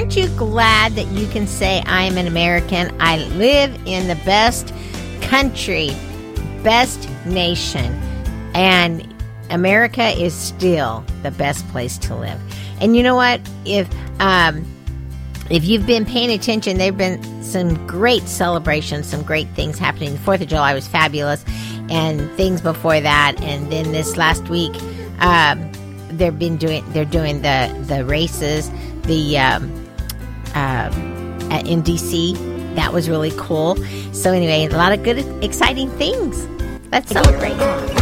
aren't you glad that you can say I am an American? I live in the best country, best nation, and America is still the best place to live. And you know what? If you've been paying attention, there have been some great celebrations, some great things happening. The 4th of July was fabulous, and things before that. And then this last week, they're doing the races, in D.C. That was really cool. So anyway, a lot of good, exciting things. Let's celebrate.